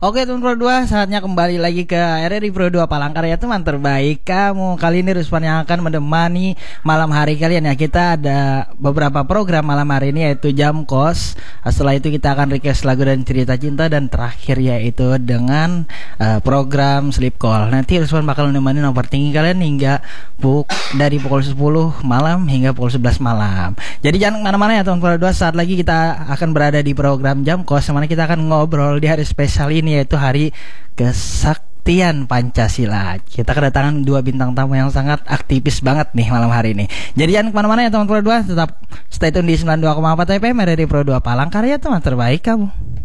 Oke teman Pro 2, saatnya kembali lagi ke RRI Pro 2 Palangkaraya, teman terbaik kamu. Kali ini Ruspan yang akan menemani malam hari kalian ya. Kita ada beberapa program malam hari ini, yaitu Jam Kos. Setelah itu kita akan request lagu dan cerita cinta, dan terakhir yaitu dengan program Sleep Call. Nanti Ruspan bakal menemani nomor tinggi kalian hingga dari pukul 10 malam hingga pukul 11 malam. Jadi jangan kemana-mana ya teman Pro 2. Saat lagi kita akan berada di program Jam Kos, dimana kita akan ngobrol di hari spesial ini, yaitu Hari Kesaktian Pancasila. Kita kedatangan dua bintang tamu yang sangat aktivis banget nih malam hari ini. Jadi jangan kemana-mana ya teman Pro 2, tetap stay tune di 92,4 FM RRI Pro 2 Palangkaraya, teman terbaik kamu.